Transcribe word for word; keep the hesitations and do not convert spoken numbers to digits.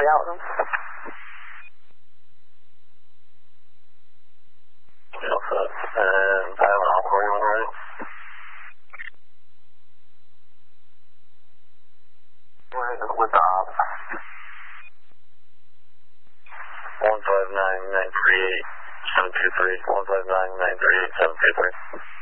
out with them. Alpha, and I have an encore one right? With the op. one five nine nine three eight seven two three, one five nine nine three eight seven two three.